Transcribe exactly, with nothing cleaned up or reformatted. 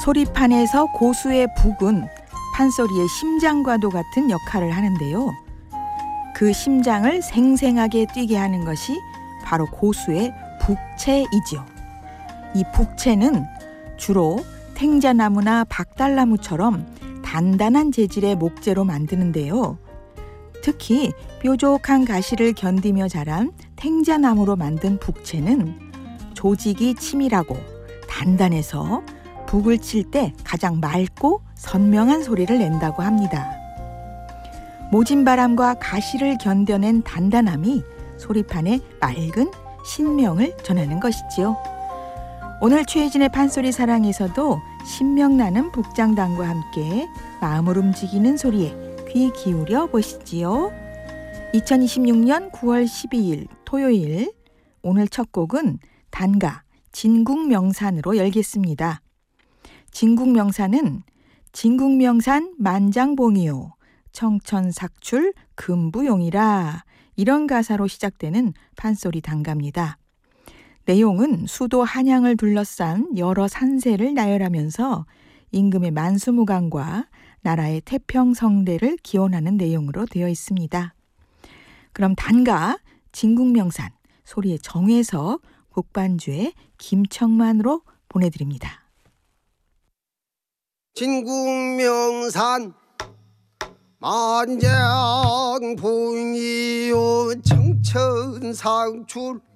소리판에서 고수의 북은 판소리의 심장과도 같은 역할을 하는데요. 그 심장을 생생하게 뛰게 하는 것이 바로 고수의 북채이지요. 이 북채는 주로 탱자나무나 박달나무처럼 단단한 재질의 목재로 만드는데요. 특히 뾰족한 가시를 견디며 자란 탱자나무로 만든 북채는 조직이 치밀하고 단단해서 북을 칠 때 가장 맑고 선명한 소리를 낸다고 합니다. 모진 바람과 가시를 견뎌낸 단단함이 소리판에 맑은 신명을 전하는 것이지요. 오늘 최혜진의 판소리 사랑에서도 신명나는 북장단과 함께 마음을 움직이는 소리에 귀 기울여 보시지요. 이천이십육 년 구월 십이일 토요일, 오늘 첫 곡은 단가 진국명산으로 열겠습니다. 진국명산은 진국명산 만장봉이요 청천삭출 금부용이라, 이런 가사로 시작되는 판소리 단가입니다. 내용은 수도 한양을 둘러싼 여러 산세를 나열하면서 임금의 만수무강과 나라의 태평성대를 기원하는 내용으로 되어 있습니다. 그럼 단가 진국명산 소리의 정혜석, 곡반주의 김청만으로 보내드립니다. 진국명산 만장봉이요 청천상출